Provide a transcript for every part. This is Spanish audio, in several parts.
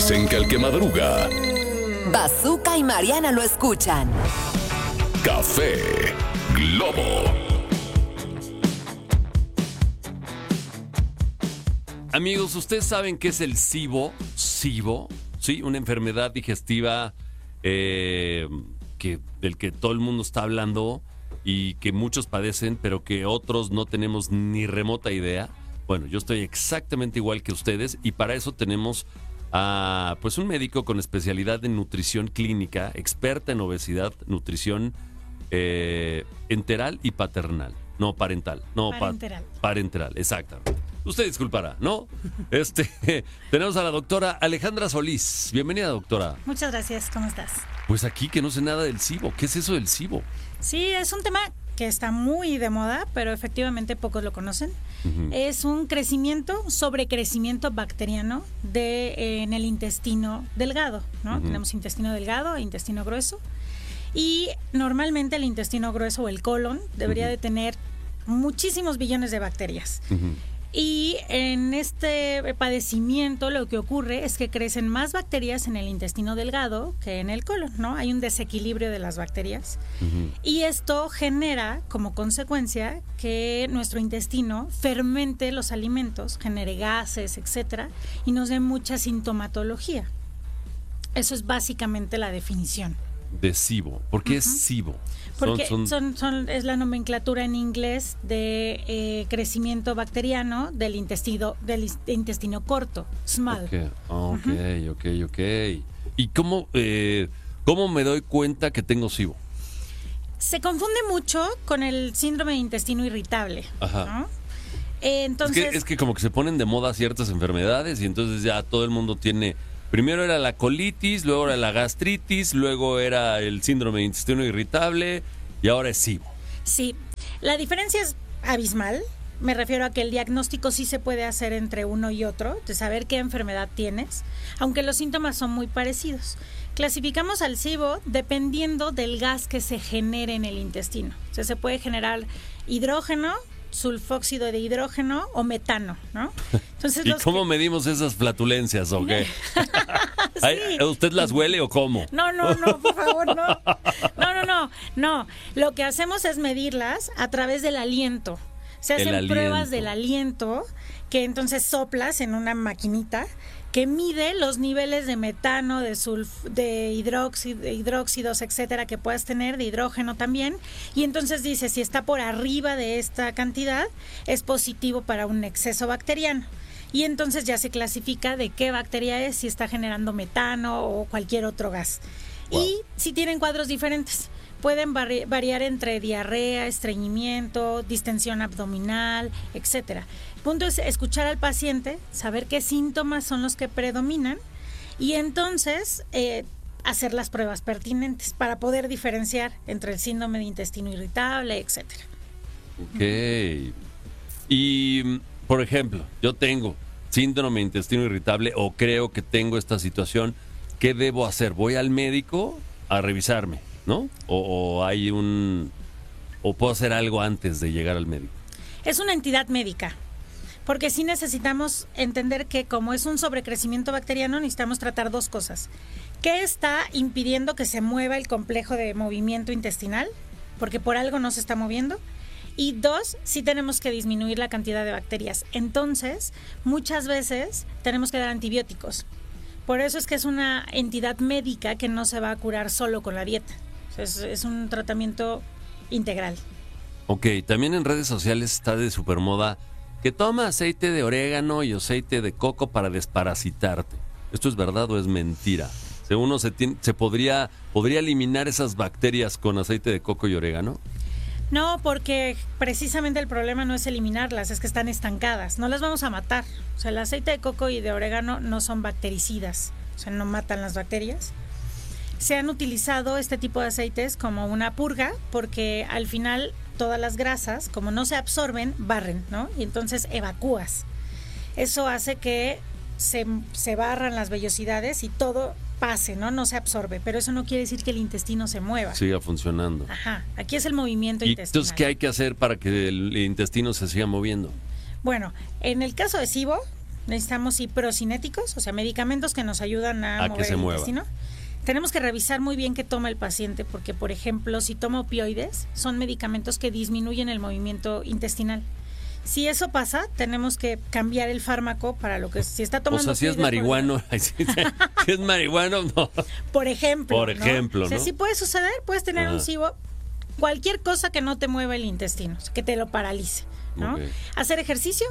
Dicen que el que madruga, Bazooka y Mariana lo escuchan. Café Globo. Amigos, ¿ustedes saben qué es el SIBO? SIBO, sí, una enfermedad digestiva del que todo el mundo está hablando y que muchos padecen, pero que otros no tenemos ni remota idea. Bueno, yo estoy exactamente igual que ustedes y para eso tenemos a pues un médico con especialidad en nutrición clínica, experta en obesidad, nutrición enteral y paternal. No, parental. No, parenteral. Parenteral, exactamente. Usted disculpará, ¿no? Tenemos a la doctora Alejandra Solís. Bienvenida, doctora. Muchas gracias, ¿cómo estás? Pues aquí que no sé nada del SIBO. ¿Qué es eso del SIBO? Sí, es un tema que está muy de moda, pero efectivamente pocos lo conocen. Uh-huh. Es un sobrecrecimiento bacteriano en el intestino delgado, ¿no? Uh-huh. Tenemos intestino delgado e intestino grueso. Y normalmente el intestino grueso o el colon debería de tener muchísimos billones de bacterias. Uh-huh. Y en este padecimiento lo que ocurre es que crecen más bacterias en el intestino delgado que en el colon, ¿no? Hay un desequilibrio de las bacterias. Uh-huh. Y esto genera como consecuencia que nuestro intestino fermente los alimentos, genere gases, etcétera, y nos dé mucha sintomatología. Eso es básicamente la definición. De SIBO. ¿Por qué es SIBO? Porque es la nomenclatura en inglés de crecimiento bacteriano del intestino corto, small. Ok. ¿Y cómo me doy cuenta que tengo SIBO? Se confunde mucho con el síndrome de intestino irritable. Ajá. ¿No? Entonces, es que como que se ponen de moda ciertas enfermedades y entonces ya todo el mundo tiene... Primero era la colitis, luego era la gastritis, luego era el síndrome de intestino irritable y ahora es SIBO. Sí, la diferencia es abismal. Me refiero a que el diagnóstico sí se puede hacer entre uno y otro, de saber qué enfermedad tienes, aunque los síntomas son muy parecidos. Clasificamos al SIBO dependiendo del gas que se genere en el intestino. O sea, se puede generar hidrógeno, sulfóxido de hidrógeno o metano, ¿no? Entonces, ¿Y cómo medimos esas flatulencias o qué? Sí. ¿Usted las huele o cómo? No, por favor, no. No. Lo que hacemos es medirlas a través del aliento. Se hacen pruebas del aliento que entonces soplas en una maquinita que mide los niveles de metano, de hidróxidos, etcétera, que puedas tener, de hidrógeno también, y entonces dice, si está por arriba de esta cantidad, es positivo para un exceso bacteriano. Y entonces ya se clasifica de qué bacteria es, si está generando metano o cualquier otro gas. Wow. Y si tienen cuadros diferentes. Pueden variar entre diarrea, estreñimiento, distensión abdominal, etcétera. El punto es escuchar al paciente, saber qué síntomas son los que predominan y entonces hacer las pruebas pertinentes para poder diferenciar entre el síndrome de intestino irritable, etcétera. Ok. Y, por ejemplo, yo tengo síndrome de intestino irritable o creo que tengo esta situación. ¿Qué debo hacer? ¿Voy al médico a revisarme? ¿No? ¿O puedo hacer algo antes de llegar al médico? Es una entidad médica, porque sí necesitamos entender que como es un sobrecrecimiento bacteriano, necesitamos tratar dos cosas. ¿Qué está impidiendo que se mueva el complejo de movimiento intestinal? Porque por algo no se está moviendo. Y dos, sí tenemos que disminuir la cantidad de bacterias. Entonces, muchas veces tenemos que dar antibióticos. Por eso es que es una entidad médica que no se va a curar solo con la dieta. Es un tratamiento integral. Ok, también en redes sociales está de supermoda que toma aceite de orégano y aceite de coco para desparasitarte. ¿Esto es verdad o es mentira? ¿Uno se podría eliminar esas bacterias con aceite de coco y orégano? No, porque precisamente el problema no es eliminarlas, es que están estancadas. No las vamos a matar. O sea, el aceite de coco y de orégano no son bactericidas, o sea, no matan las bacterias. Se han utilizado este tipo de aceites como una purga porque al final todas las grasas, como no se absorben, barren, ¿no? Y entonces evacúas. Eso hace que se barran las vellosidades y todo pase, ¿no? No se absorbe, pero eso no quiere decir que el intestino se mueva. Siga funcionando. Ajá, aquí es el movimiento intestinal. Entonces, ¿qué hay que hacer para que el intestino se siga moviendo? Bueno, en el caso de SIBO, necesitamos procinéticos, o sea, medicamentos que nos ayudan a mover que se el mueva. intestino. Tenemos que revisar muy bien qué toma el paciente, porque, por ejemplo, si toma opioides, son medicamentos que disminuyen el movimiento intestinal. Si eso pasa, tenemos que cambiar el fármaco para lo que si está tomando. O sea, si es marihuano, si es marihuano, no. Por ejemplo. Por ejemplo, ¿no? O sea, sí puede suceder, puedes tener un SIBO, cualquier cosa que no te mueva el intestino, que te lo paralice, ¿no? Okay. Hacer ejercicio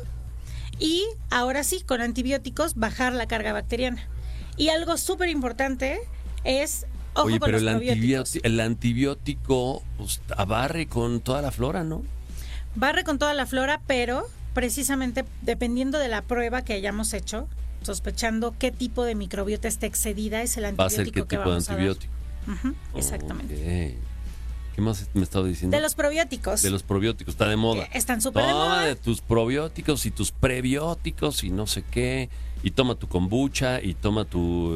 y ahora sí, con antibióticos, bajar la carga bacteriana. Y algo súper importante es, ojo, oye, con pero los probióticos. el antibiótico pues, abarre con toda la flora, ¿no? Barre con toda la flora, pero precisamente dependiendo de la prueba que hayamos hecho, sospechando qué tipo de microbiota está excedida, es el Va a ser antibiótico qué que tipo de vamos a dar. antibiótico. Exactamente. Okay. ¿Qué más me estaba diciendo? De los probióticos. De los probióticos, está de moda. Están súper de Toma moda. de tus probióticos y tus prebióticos y no sé qué. Y toma tu kombucha y toma tu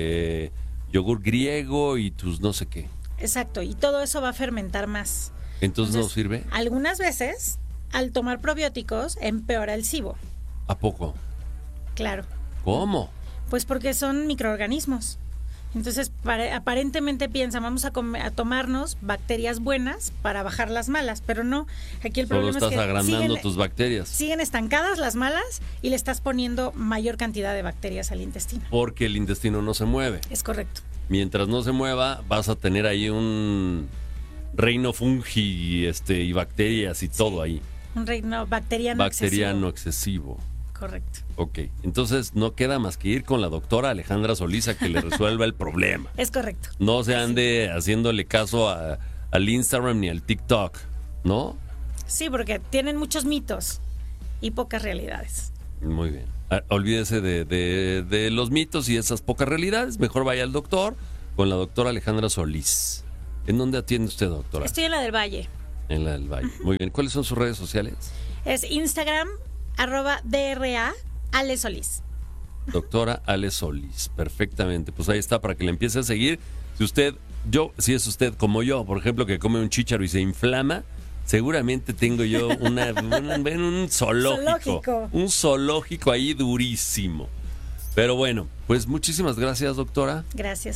yogur griego y tus no sé qué. Exacto, y todo eso va a fermentar más. Entonces ¿no sirve? Algunas veces, al tomar probióticos, empeora el SIBO. ¿A poco? Claro. ¿Cómo? Pues porque son microorganismos. Entonces, aparentemente piensan, vamos a tomarnos bacterias buenas para bajar las malas, pero no. Aquí el Solo problema estás es que agrandando tus bacterias. siguen estancadas las malas y le estás poniendo mayor cantidad de bacterias al intestino. Porque el intestino no se mueve. Es correcto. Mientras no se mueva, vas a tener ahí un reino fungi y bacterias y todo ahí. Un reino bacteriano excesivo. Correcto. Ok, entonces no queda más que ir con la doctora Alejandra Solís a que le resuelva el problema. Es correcto. No se ande haciéndole caso al Instagram ni al TikTok, ¿no? Sí, porque tienen muchos mitos y pocas realidades. Muy bien. Olvídese de los mitos y esas pocas realidades. Mejor vaya al doctor con la doctora Alejandra Solís. ¿En dónde atiende usted, doctora? Estoy en la del Valle. En la del Valle. Muy bien. ¿Cuáles son sus redes sociales? Es Instagram, @DRA Ale Solís. Doctora Ale Solís. Perfectamente. Pues ahí está para que le empiece a seguir. Si es usted como yo, por ejemplo, que come un chícharo y se inflama, seguramente tengo yo un zoológico. Un zoológico ahí durísimo. Pero bueno, pues muchísimas gracias, doctora. Gracias.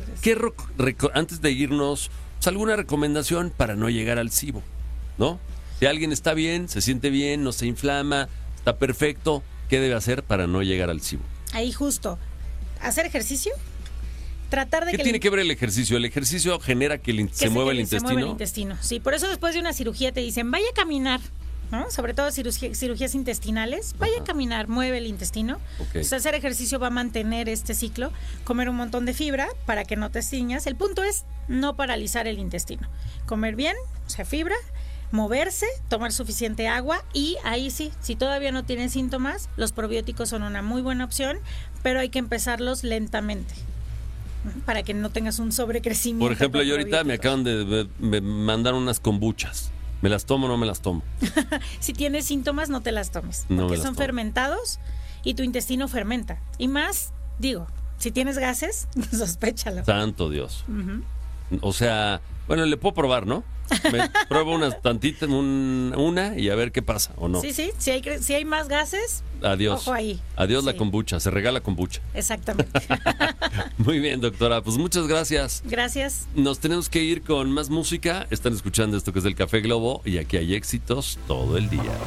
Antes de irnos, pues, alguna recomendación para no llegar al SIBO, ¿no? Si alguien está bien, se siente bien, no se inflama, está perfecto, ¿qué debe hacer para no llegar al SIBO? Ahí justo, hacer ejercicio, tratar de ¿Qué tiene que ver el ejercicio? ¿El ejercicio genera que se mueva el intestino? Se mueva el intestino, sí. Por eso después de una cirugía te dicen, vaya a caminar, ¿no? Sobre todo cirugías intestinales, vaya a caminar, mueve el intestino. Okay. O sea, hacer ejercicio va a mantener este ciclo, comer un montón de fibra para que no te ciñas. El punto es no paralizar el intestino. Comer bien, o sea, fibra, moverse, tomar suficiente agua y ahí sí, si todavía no tienes síntomas, los probióticos son una muy buena opción, pero hay que empezarlos lentamente para que no tengas un sobrecrecimiento. Por ejemplo, yo ahorita me acaban de mandar unas kombuchas. ¿Me las tomo o no me las tomo? Si tienes síntomas, no te las tomes, No porque me las son tomo. fermentados y tu intestino fermenta. Y más, si tienes gases, sospéchalo. Santo Dios. O sea, bueno, le puedo probar, ¿no? Me pruebo unas tantitas, una y a ver qué pasa, ¿o no? Sí, si hay más gases, Adiós. ojo ahí. Adiós la Sí. kombucha, se regala kombucha. Exactamente. Muy bien, doctora, pues muchas gracias. Gracias. Nos tenemos que ir con más música. Están escuchando esto que es el Café Globo y aquí hay éxitos todo el día.